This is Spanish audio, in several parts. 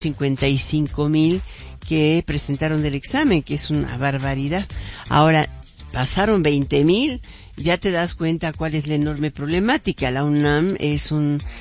55,000 que presentaron del examen, que es una barbaridad. Ahora, pasaron 20,000, ya te das cuenta cuál es la enorme problemática. La UNAM es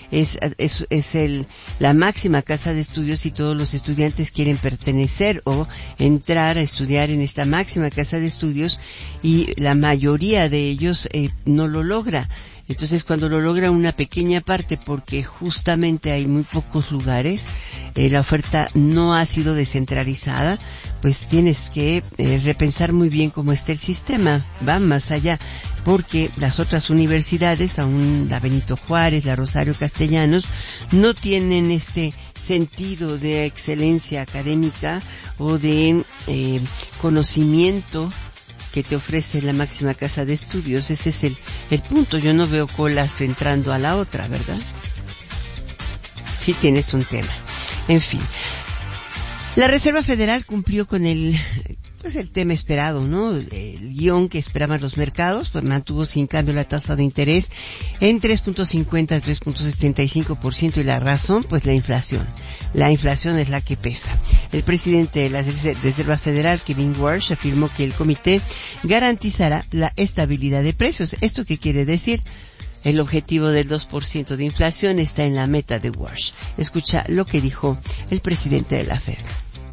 la máxima casa de estudios y todos los estudiantes quieren pertenecer o entrar a estudiar en esta máxima casa de estudios y la mayoría de ellos no lo logra. Entonces, cuando lo logra una pequeña parte, porque justamente hay muy pocos lugares, la oferta no ha sido descentralizada, pues tienes que repensar muy bien cómo está el sistema. Va más allá, porque las otras universidades, aún la Benito Juárez, la Rosario Castellanos, no tienen este sentido de excelencia académica o de conocimiento que te ofrece la máxima casa de estudios. Ese es el punto. Yo no veo colas entrando a la otra, ¿verdad? Sí tienes un tema. En fin. La Reserva Federal cumplió con el tema esperado, ¿no? El guión que esperaban los mercados, pues mantuvo sin cambio la tasa de interés en 3.50 a 3.75%, y la razón, pues la inflación. La inflación es la que pesa. El presidente de la Reserva Federal, Kevin Warsh, afirmó que el comité garantizará la estabilidad de precios. ¿Esto qué quiere decir? El objetivo del 2% de inflación está en la meta de Warsh. Escucha lo que dijo el presidente de la Fed.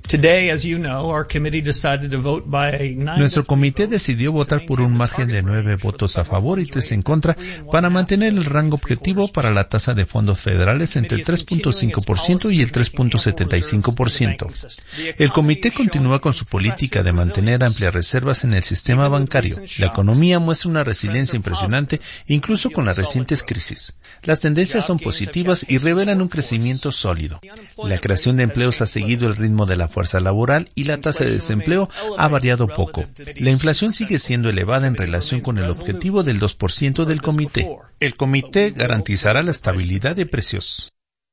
Nuestro comité decidió votar por un margen de 9 votos a favor y 3 en contra para mantener el rango objetivo para la tasa de fondos federales entre el 3.5% y el 3.75%. El comité continúa con su política de mantener amplias reservas en el sistema bancario. La economía muestra una resiliencia impresionante, incluso con las recientes crisis. Las tendencias son positivas y revelan un crecimiento sólido. La creación de empleos ha seguido el ritmo de la fuerza laboral y la tasa de desempleo ha variado poco. La inflación sigue siendo elevada en relación con el objetivo del 2% del comité. El comité garantizará la estabilidad de precios.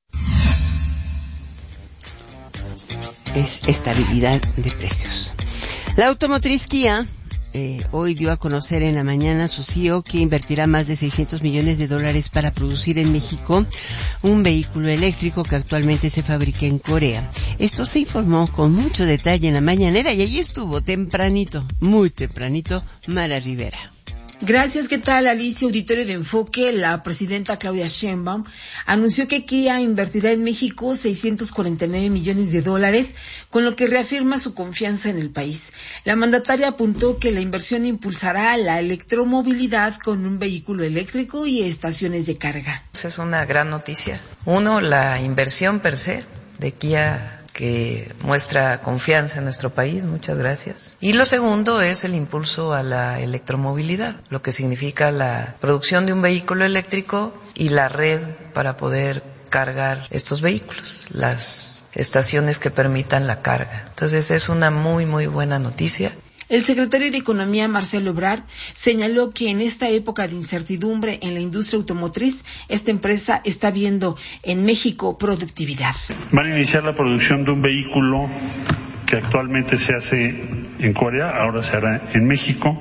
Es estabilidad de precios. La automotriz Kia hoy dio a conocer en la mañana su CEO que invertirá más de $600 millones para producir en México un vehículo eléctrico que actualmente se fabrica en Corea. Esto se informó con mucho detalle en la mañanera y allí estuvo tempranito, muy tempranito, Mara Rivera. Gracias, ¿qué tal, Alicia? Auditorio de Enfoque. La presidenta Claudia Sheinbaum anunció que Kia invertirá en México $649 millones, con lo que reafirma su confianza en el país. La mandataria apuntó que la inversión impulsará la electromovilidad con un vehículo eléctrico y estaciones de carga. Es una gran noticia. Uno, la inversión per se de Kia, que muestra confianza en nuestro país, muchas gracias. Y lo segundo es el impulso a la electromovilidad, lo que significa la producción de un vehículo eléctrico y la red para poder cargar estos vehículos, las estaciones que permitan la carga. Entonces es una muy, muy buena noticia. El secretario de Economía, Marcelo Ebrard, señaló que en esta época de incertidumbre en la industria automotriz, esta empresa está viendo en México productividad. Van a iniciar la producción de un vehículo que actualmente se hace en Corea, ahora se hará en México.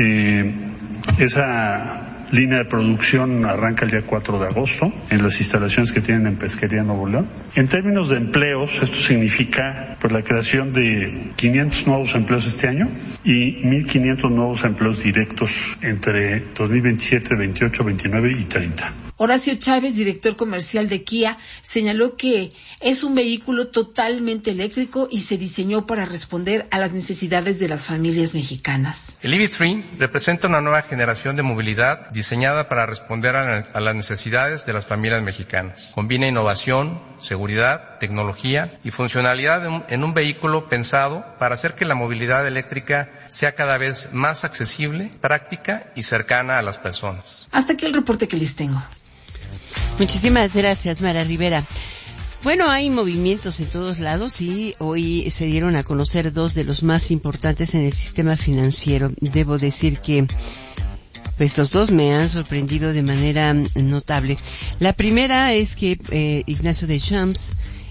Esa línea de producción arranca el día 4 de agosto en las instalaciones que tienen en Pesquería Nuevo León. En términos de empleos, esto significa la creación de 500 nuevos empleos este año y 1,500 nuevos empleos directos entre 2027, 28, 29 y 30. Horacio Chávez, director comercial de Kia, señaló que es un vehículo totalmente eléctrico y se diseñó para responder a las necesidades de las familias mexicanas. El EV3 representa una nueva generación de movilidad diseñada para responder a las necesidades de las familias mexicanas. Combina innovación, seguridad, tecnología y funcionalidad en un vehículo pensado para hacer que la movilidad eléctrica sea cada vez más accesible, práctica y cercana a las personas. Hasta aquí el reporte que les tengo. Muchísimas gracias, Mara Rivera. Bueno, hay movimientos en todos lados y hoy se dieron a conocer dos de los más importantes en el sistema financiero. Debo decir que pues los dos me han sorprendido de manera notable. La primera es que Ignacio Deschamps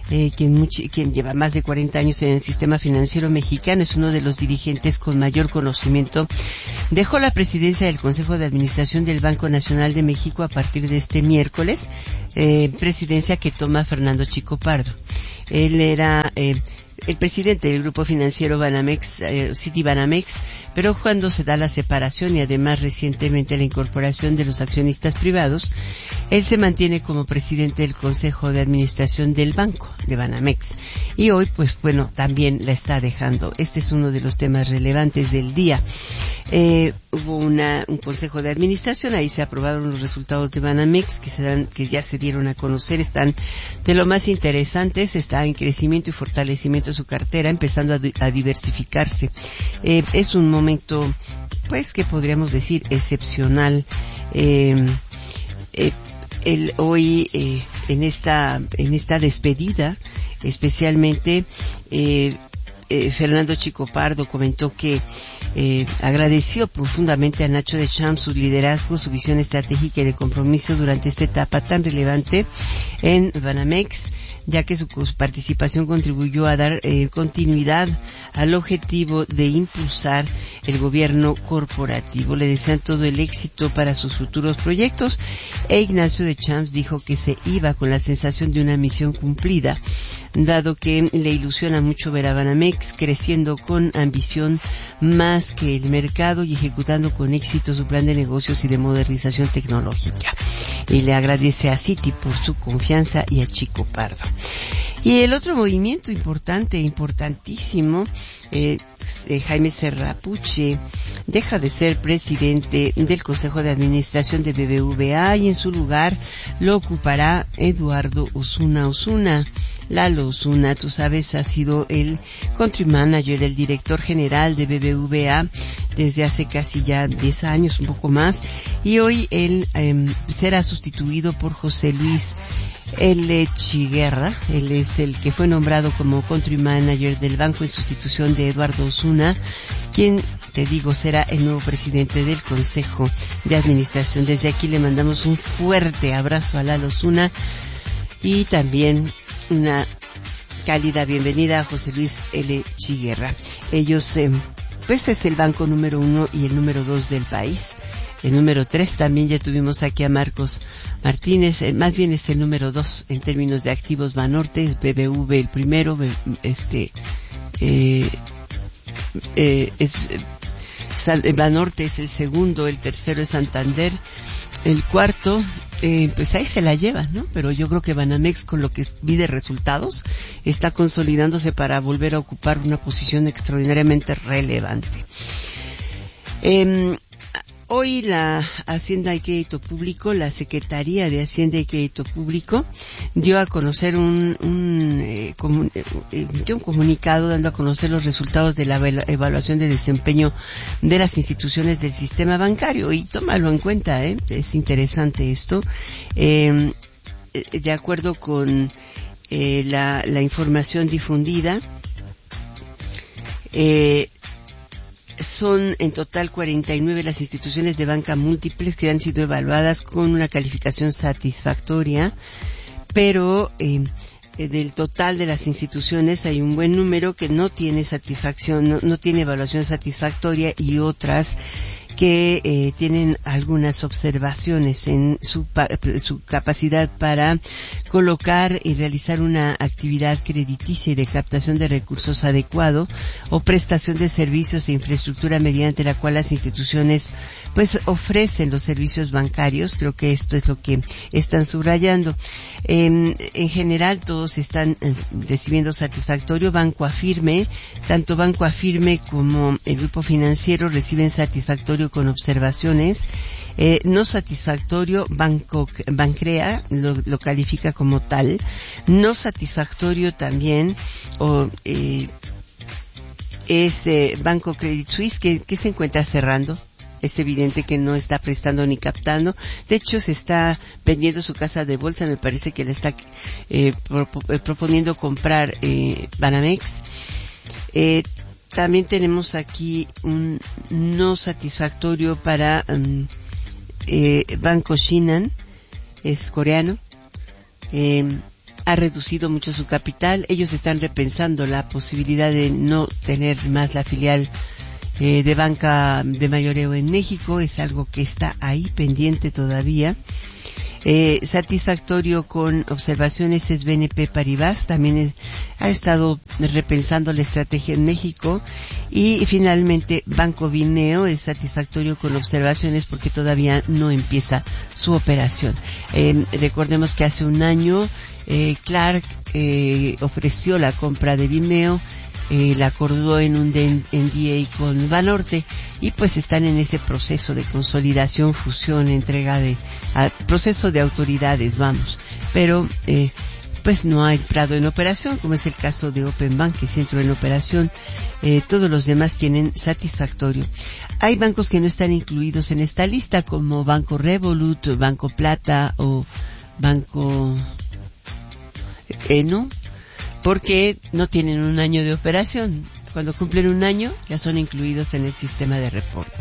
quien lleva más de 40 años en el sistema financiero mexicano, es uno de los dirigentes con mayor conocimiento. Dejó la presidencia del Consejo de Administración del Banco Nacional de México a partir de este miércoles, presidencia que toma Fernando Chico Pardo. Él era el presidente del grupo financiero Banamex, Citibanamex, pero cuando se da la separación y además recientemente la incorporación de los accionistas privados, él se mantiene como presidente del Consejo de Administración del Banco de Banamex. Y hoy, pues bueno, también la está dejando. Este es uno de los temas relevantes del día. Hubo un Consejo de Administración, ahí se aprobaron los resultados de Banamex que ya se dieron a conocer, están de lo más interesantes, está en crecimiento y fortalecimiento de su cartera, empezando a diversificarse. Es un momento, pues, que podríamos decir excepcional. Hoy en esta despedida, especialmente Fernando Chico Pardo comentó que agradeció profundamente a Nacho Deschamps su liderazgo, su visión estratégica y de compromiso durante esta etapa tan relevante en Banamex, ya que su participación contribuyó a dar continuidad al objetivo de impulsar el gobierno corporativo. Le desean todo el éxito para sus futuros proyectos, e Ignacio Deschamps dijo que se iba con la sensación de una misión cumplida, dado que le ilusiona mucho ver a Banamex creciendo con ambición más que el mercado y ejecutando con éxito su plan de negocios y de modernización tecnológica. Y le agradece a Citi por su confianza y a Chico Pardo. Y el otro movimiento importantísimo, Jaime Serrapuche deja de ser presidente del Consejo de Administración de BBVA y en su lugar lo ocupará Eduardo Osuna. Lalo Osuna, tú sabes, ha sido el country manager, el director general de BBVA desde hace casi ya 10 años, un poco más, y hoy él será sustituido por José Luis L. Chiguerra. Él es el que fue nombrado como country manager del banco en sustitución de Eduardo Osuna, quien, te digo, será el nuevo presidente del Consejo de Administración. Desde aquí le mandamos un fuerte abrazo a Lalo Osuna y también una cálida bienvenida a José Luis L. Chiguerra. Ellos, pues es el banco número 1 y el número 2 del país. El número 3 también ya tuvimos aquí a Marcos Martínez, más bien es el número 2 en términos de activos Banorte, BBV el primero, Banorte es el segundo, el tercero es Santander, el cuarto, pues ahí se la lleva, ¿no? Pero yo creo que Banamex, con lo que vi de resultados, está consolidándose para volver a ocupar una posición extraordinariamente relevante. Hoy la Hacienda y Crédito Público, la Secretaría de Hacienda y Crédito Público, dio a conocer un comunicado dando a conocer los resultados de la evaluación de desempeño de las instituciones del sistema bancario. Y tómalo en cuenta, es interesante esto. De acuerdo con la información difundida, son en total 49 las instituciones de banca múltiples que han sido evaluadas con una calificación satisfactoria, pero del total de las instituciones hay un buen número que no tiene satisfacción, no tiene evaluación satisfactoria, y otras que tienen algunas observaciones en su capacidad para colocar y realizar una actividad crediticia y de captación de recursos adecuado, o prestación de servicios e infraestructura mediante la cual las instituciones pues ofrecen los servicios bancarios. Creo que esto es lo que están subrayando. En general todos están recibiendo satisfactorio. Tanto Banco Afirme como el grupo financiero reciben satisfactorio con observaciones. No satisfactorio, Bancrea lo califica como tal. No satisfactorio también es Banco Credit Suisse, que se encuentra cerrando. Es evidente que no está prestando ni captando. De hecho, se está vendiendo su casa de bolsa. Me parece que le está proponiendo comprar Banamex. También tenemos aquí un no satisfactorio para Banco Shinhan, es coreano. ha reducido mucho su capital. Ellos están repensando la posibilidad de no tener más la filial de banca de mayoreo en México. Es algo que está ahí pendiente todavía. Satisfactorio con observaciones es BNP Paribas, también ha estado repensando la estrategia en México. Y finalmente Banco Bineo es satisfactorio con observaciones porque todavía no empieza su operación. Recordemos que hace un año Clark ofreció la compra de Bineo, la acordó en un NDA con Banorte, y pues están en ese proceso de consolidación, fusión, entrega proceso de autoridades, pero pues no hay Prado en operación, como es el caso de Open Bank, que sí entró en operación. Todos los demás tienen satisfactorio. Hay bancos que no están incluidos en esta lista, como Banco Revolut, Banco Plata o Banco Eno, porque no tienen un año de operación. Cuando cumplen un año, ya son incluidos en el sistema de reporte.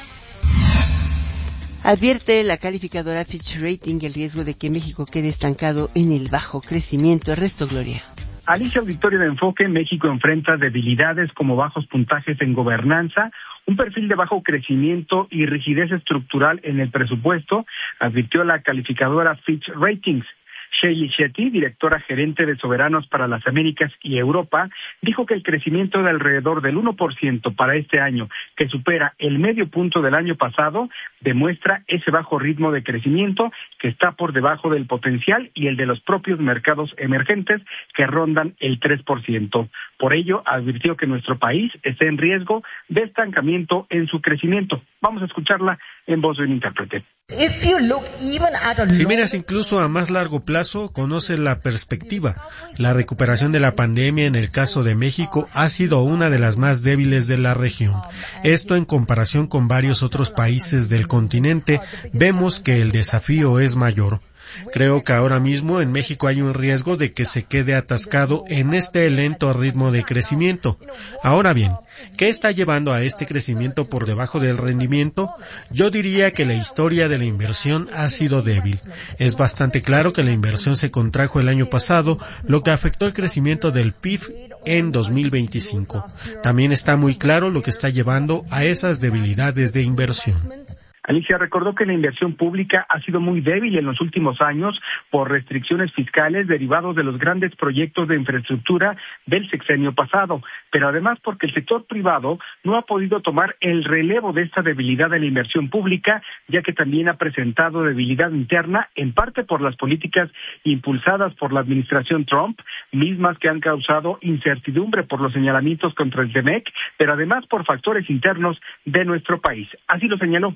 Advierte la calificadora Fitch Rating el riesgo de que México quede estancado en el bajo crecimiento. Ernesto Gloria. Alicia, auditorio de Enfoque, México enfrenta debilidades como bajos puntajes en gobernanza, un perfil de bajo crecimiento y rigidez estructural en el presupuesto, advirtió la calificadora Fitch Ratings. Shelley Shetty, directora gerente de Soberanos para las Américas y Europa, dijo que el crecimiento de alrededor del 1% para este año, que supera el medio punto del año pasado, demuestra ese bajo ritmo de crecimiento que está por debajo del potencial y el de los propios mercados emergentes, que rondan el 3%. Por ello, advirtió que nuestro país está en riesgo de estancamiento en su crecimiento. Vamos a escucharla en voz de un intérprete. Si miras incluso a más largo plazo, conoces la perspectiva. La recuperación de la pandemia en el caso de México ha sido una de las más débiles de la región. Esto en comparación con varios otros países del continente, vemos que el desafío es mayor. Creo que ahora mismo en México hay un riesgo de que se quede atascado en este lento ritmo de crecimiento. Ahora bien, ¿qué está llevando a este crecimiento por debajo del rendimiento? Yo diría que la historia de la inversión ha sido débil. Es bastante claro que la inversión se contrajo el año pasado, lo que afectó el crecimiento del PIB en 2025. También está muy claro lo que está llevando a esas debilidades de inversión. Alicia recordó que la inversión pública ha sido muy débil en los últimos años por restricciones fiscales derivados de los grandes proyectos de infraestructura del sexenio pasado, pero además porque el sector privado no ha podido tomar el relevo de esta debilidad de la inversión pública, ya que también ha presentado debilidad interna, en parte por las políticas impulsadas por la administración Trump, mismas que han causado incertidumbre por los señalamientos contra el TEMEC, pero además por factores internos de nuestro país. Así lo señaló.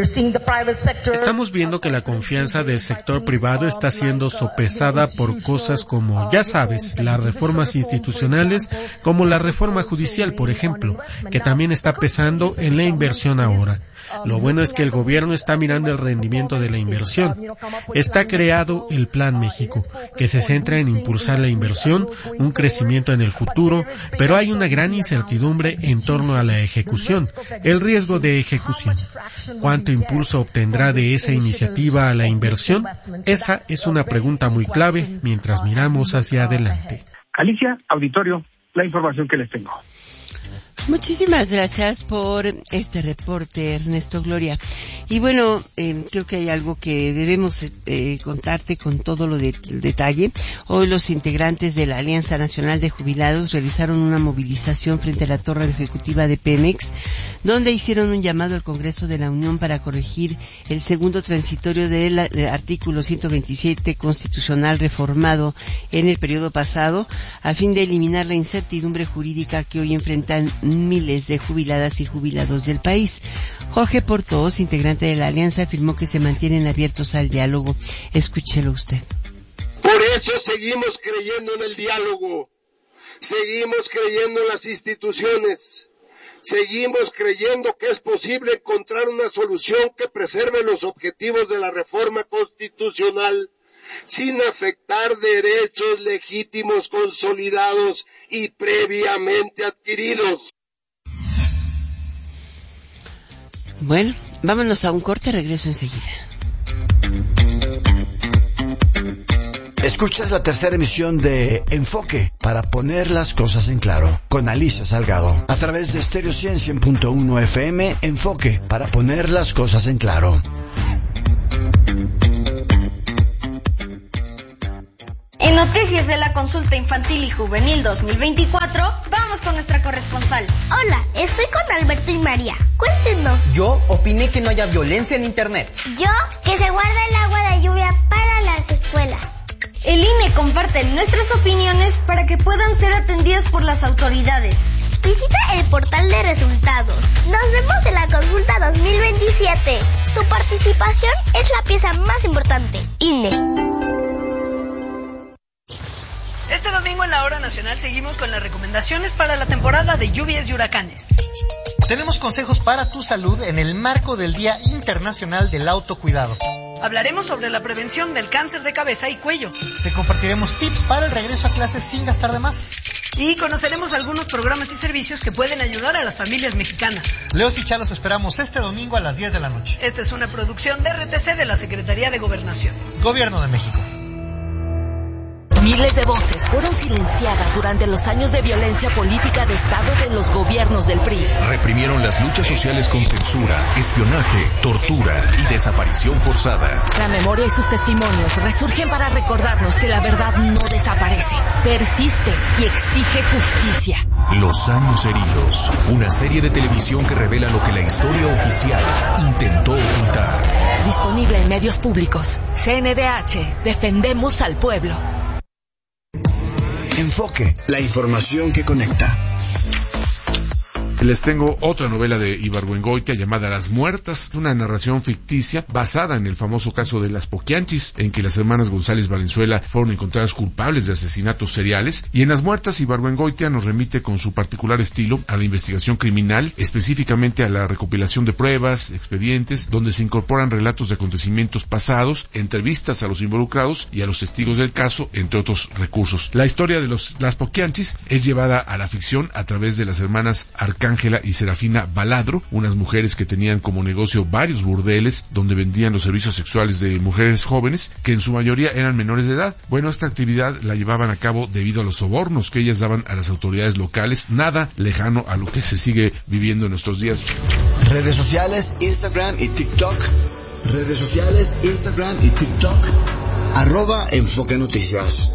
Estamos viendo que la confianza del sector privado está siendo sopesada por cosas como, ya sabes, las reformas institucionales, como la reforma judicial, por ejemplo, que también está pesando en la inversión ahora. Lo bueno es que el gobierno está mirando el rendimiento de la inversión. Está creado el Plan México, que se centra en impulsar la inversión, un crecimiento en el futuro, pero hay una gran incertidumbre en torno a la ejecución, el riesgo de ejecución. ¿Cuánto impulso obtendrá de esa iniciativa a la inversión? Esa es una pregunta muy clave mientras miramos hacia adelante. Alicia, auditorio, la información que les tengo. Muchísimas gracias por este reporte, Ernesto Gloria. Y bueno, creo que hay algo que debemos contarte con todo lo de detalle. Hoy los integrantes de la Alianza Nacional de Jubilados realizaron una movilización frente a la torre ejecutiva de Pemex, donde hicieron un llamado al Congreso de la Unión para corregir el segundo transitorio del artículo 127 constitucional reformado en el periodo pasado, a fin de eliminar la incertidumbre jurídica que hoy enfrentan miles de jubiladas y jubilados del país. Jorge Portos, integrante de la Alianza, afirmó que se mantienen abiertos al diálogo. Escúchelo usted. Por eso seguimos creyendo en el diálogo, seguimos creyendo en las instituciones, seguimos creyendo que es posible encontrar una solución que preserve los objetivos de la reforma constitucional sin afectar derechos legítimos consolidados y previamente adquiridos. Bueno, vámonos a un corte, regreso enseguida. Escuchas la tercera emisión de Enfoque, para poner las cosas en claro, con Alicia Salgado, a través de Stereo 100.1 FM. Enfoque, para poner las cosas en claro. En noticias de la consulta infantil y juvenil 2024, vamos con nuestra corresponsal. Hola, estoy con Alberto y María. Cuéntenos. Yo opiné que no haya violencia en internet. Yo, que se guarda el agua de lluvia para las escuelas. El INE comparte nuestras opiniones para que puedan ser atendidas por las autoridades. Visita el portal de resultados. Nos vemos en la consulta 2027. Tu participación es la pieza más importante. INE. Este domingo en la Hora Nacional seguimos con las recomendaciones para la temporada de lluvias y huracanes. Tenemos consejos para tu salud en el marco del Día Internacional del Autocuidado. Hablaremos sobre la prevención del cáncer de cabeza y cuello. Te compartiremos tips para el regreso a clases sin gastar de más. Y conoceremos algunos programas y servicios que pueden ayudar a las familias mexicanas. Leos y Chalos esperamos este domingo a las 10 de la noche. Esta es una producción de RTC de la Secretaría de Gobernación. Gobierno de México. Miles de voces fueron silenciadas durante los años de violencia política de Estado de los gobiernos del PRI. Reprimieron las luchas sociales con censura, espionaje, tortura y desaparición forzada. La memoria y sus testimonios resurgen para recordarnos que la verdad no desaparece, persiste y exige justicia. Los años heridos, una serie de televisión que revela lo que la historia oficial intentó ocultar. Disponible en medios públicos. CNDH, defendemos al pueblo. Enfoque, la información que conecta. Les tengo otra novela de Ibargüengoitia llamada Las Muertas, una narración ficticia basada en el famoso caso de las Poquianchis, en que las hermanas González Valenzuela fueron encontradas culpables de asesinatos seriales. Y en Las Muertas, Ibargüengoitia nos remite con su particular estilo a la investigación criminal, específicamente a la recopilación de pruebas, expedientes, donde se incorporan relatos de acontecimientos pasados, entrevistas a los involucrados y a los testigos del caso, entre otros recursos. La historia de las Poquianchis es llevada a la ficción a través de las hermanas Arcángela y Serafina Baladro, unas mujeres que tenían como negocio varios burdeles donde vendían los servicios sexuales de mujeres jóvenes que en su mayoría eran menores de edad. Bueno, esta actividad la llevaban a cabo debido a los sobornos que ellas daban a las autoridades locales, nada lejano a lo que se sigue viviendo en nuestros días. Redes sociales, Instagram y TikTok. Redes sociales, Instagram y TikTok. @Enfoque Noticias.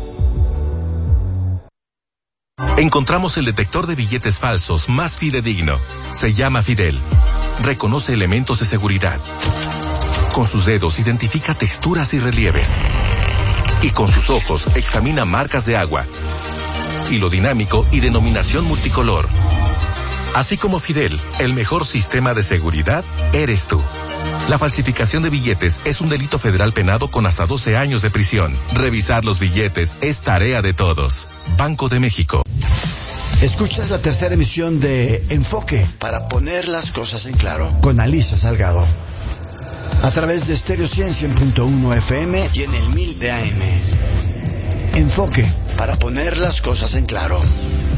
Encontramos el detector de billetes falsos más fidedigno. Se llama Fidel. Reconoce elementos de seguridad. Con sus dedos identifica texturas y relieves. Y con sus ojos examina marcas de agua. Hilo dinámico y denominación multicolor. Así como Fidel, el mejor sistema de seguridad eres tú. La falsificación de billetes es un delito federal penado con hasta 12 años de prisión. Revisar los billetes es tarea de todos. Banco de México. Escuchas la tercera emisión de Enfoque, para poner las cosas en claro, con Alicia Salgado, a través de Stereo 100.1 FM y en el 1000 de AM. Enfoque, para poner las cosas en claro.